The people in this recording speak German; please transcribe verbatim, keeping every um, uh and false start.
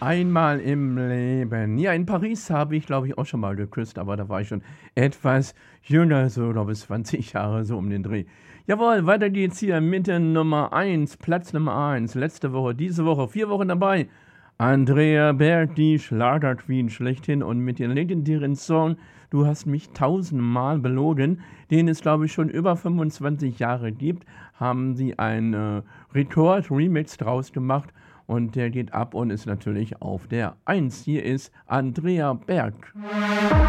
Einmal im Leben. Ja, in Paris habe ich, glaube ich, auch schon mal geküsst, aber da war ich schon etwas jünger, so, glaube ich, zwanzig Jahre, so um den Dreh. Jawohl, weiter geht's hier mit der Nummer eins, Platz Nummer eins. Letzte Woche, diese Woche, vier Wochen dabei. Andrea Berg, die Schlagerqueen schlechthin und mit ihrem legendären Song Du hast mich tausendmal belogen, den es, glaube ich, schon über fünfundzwanzig Jahre gibt, haben sie ein äh, Record-Remix draus gemacht und der geht ab und ist natürlich auf der eins. Hier ist Andrea Berg.